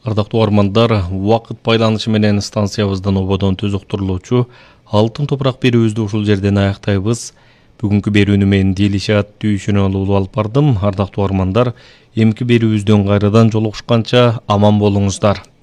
Ардактуу армандар, убакыт байланышы менен станциябыздан ободон түз уктурулуучу алтын топурак берүүбүздү ушул жерден аяктайбыз. Бүгүнкү берүүнү мен Дилишат Түйшүнөлү улуу алып бардым. Ардактуу армандар, эмки берүүбүздөн кайрадан жолугушканча аман болуңуздар.